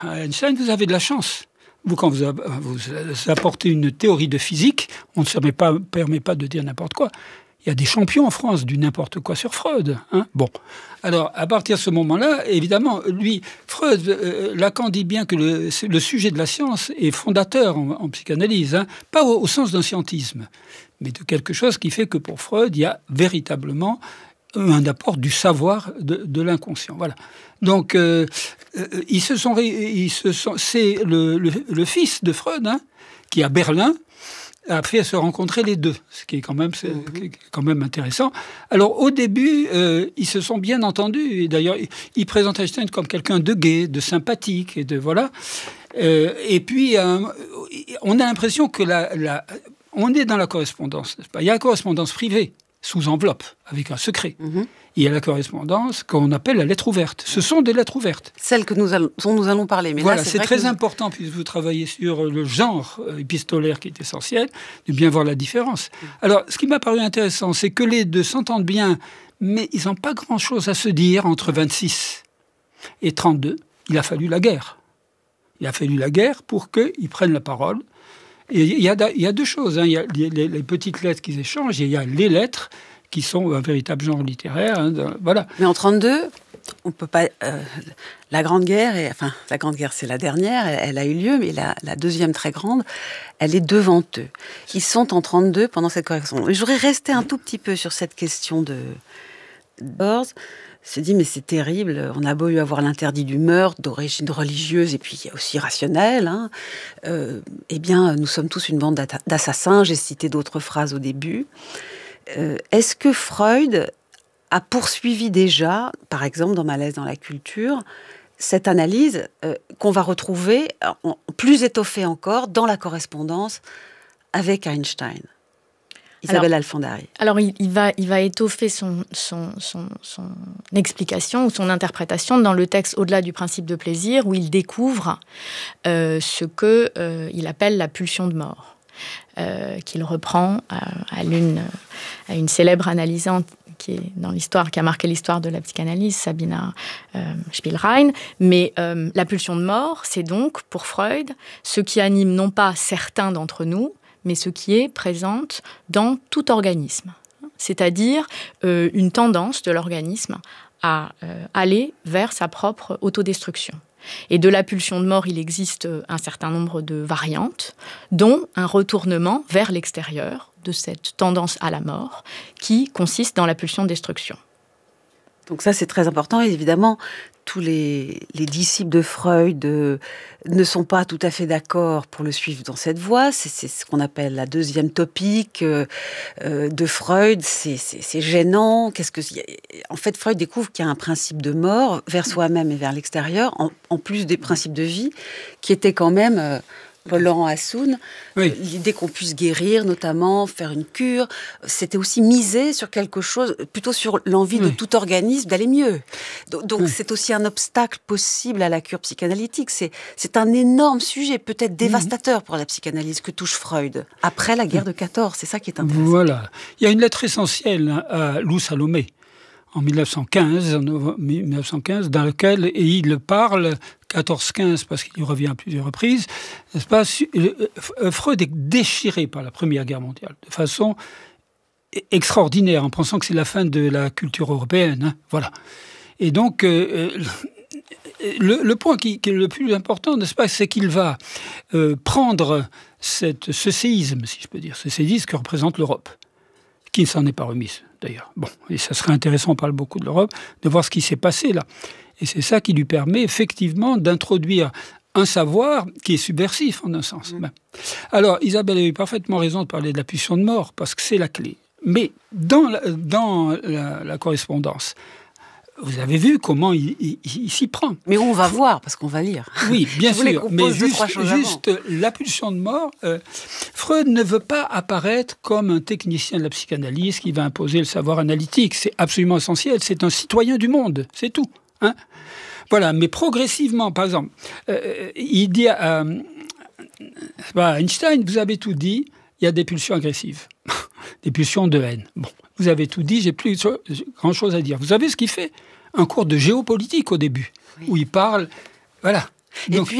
Einstein, vous avez de la chance. Vous, quand vous apportez une théorie de physique, on ne se permet pas de dire n'importe quoi. Il y a des champions en France du n'importe quoi sur Freud. Bon. Alors, à partir de ce moment-là, évidemment, Freud, Lacan dit bien que le sujet de la science est fondateur en psychanalyse, pas au sens d'un scientisme, mais de quelque chose qui fait que pour Freud, il y a véritablement un apport du savoir de l'inconscient. Voilà. Donc, c'est le fils de Freud, qui à Berlin a fait se rencontrer les deux, ce qui est quand même intéressant. Alors, au début, ils se sont bien entendus. Et d'ailleurs, ils présentent Einstein comme quelqu'un de gai, de sympathique, et de voilà. Et puis, on a l'impression que on est dans la correspondance, n'est-ce pas ? Il y a la correspondance privée, sous enveloppe, avec un secret. Il y a la correspondance qu'on appelle la lettre ouverte. Ce sont des lettres ouvertes. Celles dont nous allons parler. Mais voilà, là, c'est très important, puisque vous travaillez sur le genre épistolaire qui est essentiel, de bien voir la différence. Alors, ce qui m'a paru intéressant, c'est que les deux s'entendent bien, mais ils n'ont pas grand-chose à se dire entre 26 et 32. Il a fallu la guerre. Il a fallu la guerre pour qu'ils prennent la parole. Et il y a deux choses. Il y a les petites lettres qu'ils échangent, et il y a les lettres qui sont un véritable genre littéraire. Voilà. Mais en 32, on peut pas. La Grande Guerre, la Grande Guerre, c'est la dernière, elle a eu lieu, mais la deuxième très grande, elle est devant eux. Ils sont en 32 pendant cette correction. Je voudrais rester un tout petit peu sur cette question de Bors. Se dit, mais c'est terrible, on a beau avoir l'interdit du meurtre, d'origine religieuse, et puis il y a aussi rationnel, eh bien, nous sommes tous une bande d'assassins, j'ai cité d'autres phrases au début. Est-ce que Freud a poursuivi déjà, par exemple dans Malaise dans la culture, cette analyse qu'on va retrouver, plus étoffée encore, dans la correspondance avec Einstein ? Isabelle Alfandari. Alors, il va étoffer son explication ou son interprétation dans le texte Au-delà du principe de plaisir, où il découvre ce qu'il appelle la pulsion de mort, qu'il reprend à une célèbre analysante qui a marqué l'histoire de la psychanalyse, Sabina Spielrein. Mais la pulsion de mort, c'est donc, pour Freud, ce qui anime non pas certains d'entre nous, mais ce qui est présente dans tout organisme. C'est-à-dire une tendance de l'organisme à aller vers sa propre autodestruction. Et de la pulsion de mort, il existe un certain nombre de variantes, dont un retournement vers l'extérieur de cette tendance à la mort qui consiste dans la pulsion de destruction. Donc ça, c'est très important. Et évidemment, tous les disciples de Freud ne sont pas tout à fait d'accord pour le suivre dans cette voie. C'est ce qu'on appelle la deuxième topique de Freud. C'est gênant. En fait, Freud découvre qu'il y a un principe de mort vers soi-même et vers l'extérieur, en plus des principes de vie, qui étaient quand même... Paul-Laurent Assoun, l'idée qu'on puisse guérir, notamment faire une cure, c'était aussi miser sur quelque chose, plutôt sur l'envie de tout organisme d'aller mieux. Donc c'est aussi un obstacle possible à la cure psychanalytique. C'est un énorme sujet, peut-être dévastateur pour la psychanalyse que touche Freud, après la guerre de 14, c'est ça qui est intéressant. Voilà. Il y a une lettre essentielle à Lou Salomé, en 1915, dans laquelle il parle 14-15, parce qu'il y revient à plusieurs reprises, n'est-ce pas ? Freud est déchiré par la Première Guerre mondiale, de façon extraordinaire, en pensant que c'est la fin de la culture européenne. Voilà. Et donc, le point qui est le plus important, n'est-ce pas, c'est qu'il va prendre ce séisme, si je peux dire, ce séisme que représente l'Europe, qui ne s'en est pas remise, d'ailleurs. Bon, et ça serait intéressant, on parle beaucoup de l'Europe, de voir ce qui s'est passé là. Et c'est ça qui lui permet effectivement d'introduire un savoir qui est subversif en un sens. Alors, Isabelle a eu parfaitement raison de parler de la pulsion de mort, parce que c'est la clé. Mais dans la correspondance, vous avez vu comment il s'y prend. Mais on va voir, parce qu'on va lire. Oui, bien sûr. Mais juste la pulsion de mort, Freud ne veut pas apparaître comme un technicien de la psychanalyse qui va imposer le savoir analytique. C'est absolument essentiel. C'est un citoyen du monde. C'est tout. Voilà. Mais progressivement, par exemple, il dit à Einstein, vous avez tout dit, il y a des pulsions agressives, des pulsions de haine. Bon, vous avez tout dit, j'ai plus grand-chose à dire. Vous savez ce qu'il fait ? Un cours de géopolitique au début, où il parle, voilà, Et Donc, puis